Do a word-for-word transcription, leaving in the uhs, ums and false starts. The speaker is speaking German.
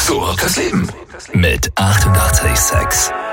So läuft das Leben. Mit achtundachtzig Komma sechs.